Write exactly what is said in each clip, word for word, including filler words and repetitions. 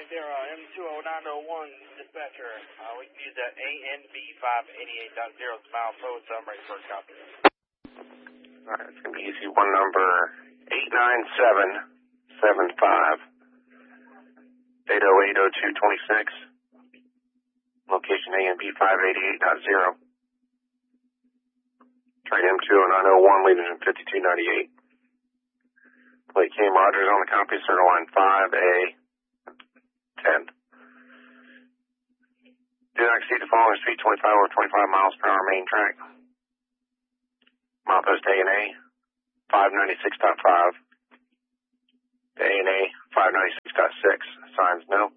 right there, uh, M two oh nine oh one dispatcher. Uh, we can use that A N B five eighty-eight dot zero mile post. I'm ready for a copy. Alright, it's going to be E C one number eight nine seven seven five, eight oh eight oh two twenty-six, location A N B five eighty-eight dot zero. Train M two oh nine oh one, leaving in fifty-two ninety-eight. Plate Cam Rogers on the copy, circle line five A ten. Do not exceed the following speed, twenty-five over twenty-five miles per hour main track. Milepost A and A, five ninety-six point five. A and A, five ninety-six point six. Signs no.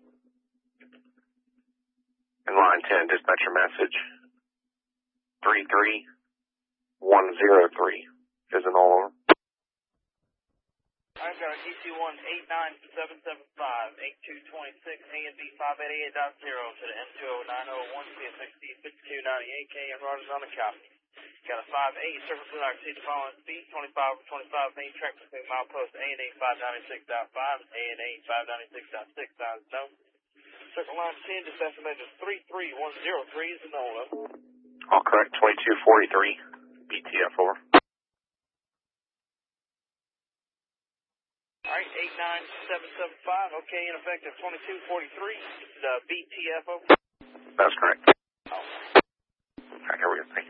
And line ten, dispatcher message, three three one zero three. Is an all over. I've got a D C one eight nine seven seven five, eight two two six, A N B five eighty-eight dot zero to the M two oh nine oh one, C S X D fifty-two ninety-eight, K M Rogers on the copy. Got a five eight, surface with our exceed the following speed, twenty-five over twenty-five, main track between milepost A and A five ninety-six point five, A and A five ninety-six point six, signs no. Circle line ten, dispatcher message three three one zero three is an all over. All correct, twenty-two forty-three, B T F four. All right, eight nine seven seven five, okay, in effect of twenty-two forty-three, the B T F O. That's correct. Oh. All right, here we go. Thank you.